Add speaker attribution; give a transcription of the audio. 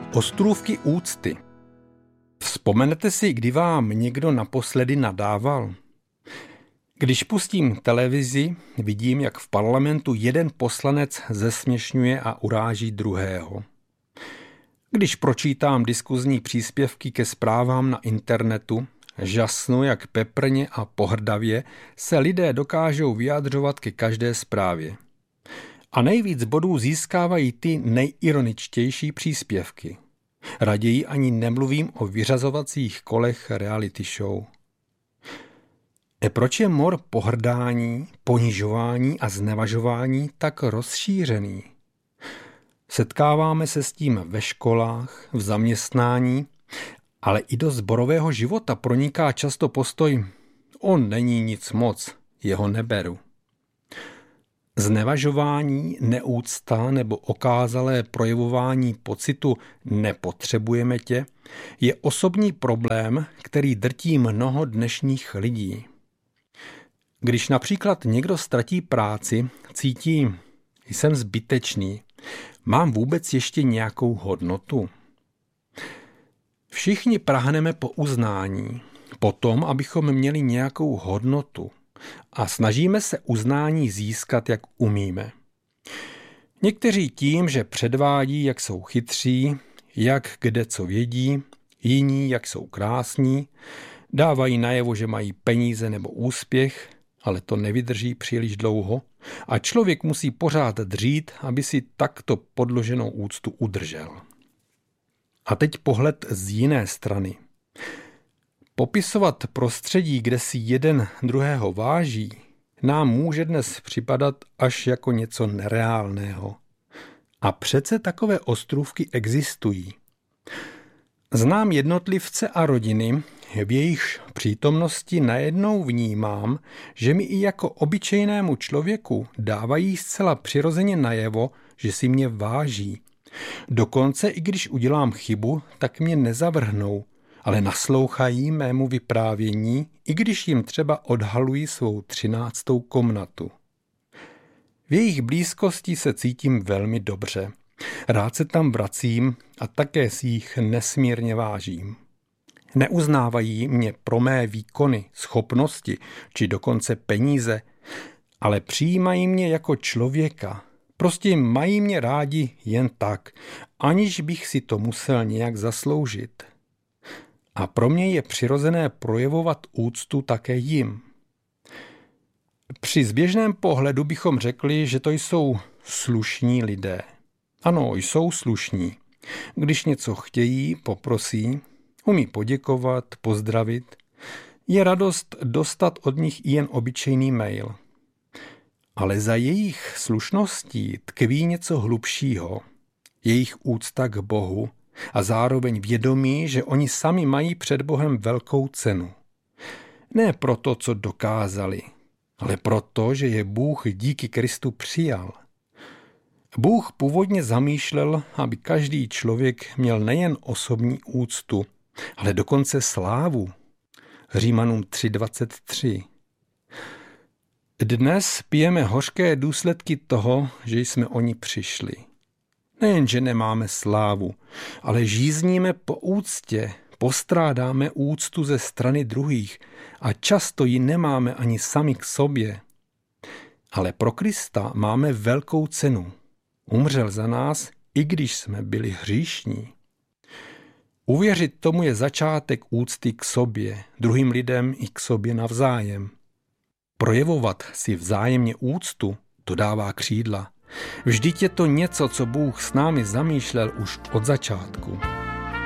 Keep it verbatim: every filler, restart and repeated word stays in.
Speaker 1: Ostrůvky úcty. Vzpomenete si, kdy vám někdo naposledy nadával? Když pustím televizi, vidím, jak v parlamentu jeden poslanec zesměšňuje a uráží druhého. Když pročítám diskuzní příspěvky ke zprávám na internetu, žasnu, jak peprně a pohrdavě se lidé dokážou vyjadřovat ke každé zprávě. A nejvíc bodů získávají ty nejironičtější příspěvky. Raději ani nemluvím o vyřazovacích kolech reality show. E proč je mor pohrdání, ponižování a znevažování tak rozšířený? Setkáváme se s tím ve školách, v zaměstnání, ale i do sborového života proniká často postoj on není nic moc, jeho neberu. Znevažování, neúcta nebo okázalé projevování pocitu nepotřebujeme tě je osobní problém, který drtí mnoho dnešních lidí. Když například někdo ztratí práci, cítí, jsem zbytečný, mám vůbec ještě nějakou hodnotu? Všichni prahneme po uznání, po tom, abychom měli nějakou hodnotu a snažíme se uznání získat, jak umíme. Někteří tím, že předvádí, jak jsou chytří, jak kde co vědí, jiní, jak jsou krásní, dávají najevo, že mají peníze nebo úspěch, ale to nevydrží příliš dlouho a člověk musí pořád dřít, aby si takto podloženou úctu udržel. A teď pohled z jiné strany. Popisovat prostředí, kde si jeden druhého váží, nám může dnes připadat až jako něco nereálného. A přece takové ostrůvky existují. Znám jednotlivce a rodiny, v jejichž přítomnosti najednou vnímám, že mi i jako obyčejnému člověku dávají zcela přirozeně najevo, že si mě váží. Dokonce i když udělám chybu, tak mě nezavrhnou, ale naslouchají mému vyprávění, i když jim třeba odhalují svou třináctou komnatu. V jejich blízkosti se cítím velmi dobře. Rád se tam vracím a také si jich nesmírně vážím. Neuznávají mě pro mé výkony, schopnosti či dokonce peníze, ale přijímají mě jako člověka. Prostě mají mě rádi jen tak, aniž bych si to musel nějak zasloužit. A pro mě je přirozené projevovat úctu také jim. Při zběžném pohledu bychom řekli, že to jsou slušní lidé. Ano, jsou slušní. Když něco chtějí, poprosí, umí poděkovat, pozdravit. Je radost dostat od nich i jen obyčejný mail. Ale za jejich slušností tkví něco hlubšího. Jejich úcta k Bohu a zároveň vědomí, že oni sami mají před Bohem velkou cenu. Ne proto, co dokázali, ale proto, že je Bůh díky Kristu přijal. Bůh původně zamýšlel, aby každý člověk měl nejen osobní úctu, ale dokonce slávu. Římanům tři dvacet tři. Dnes pijeme hořké důsledky toho, že jsme o ní přišli. Nejen, že nemáme slávu, ale žízníme po úctě, postrádáme úctu ze strany druhých a často ji nemáme ani sami k sobě. Ale pro Krista máme velkou cenu. Umřel za nás, i když jsme byli hříšní. Uvěřit tomu je začátek úcty k sobě, druhým lidem i k sobě navzájem. Projevovat si vzájemně úctu, to dává křídla. Vždyť je to něco, co Bůh s námi zamýšlel už od začátku.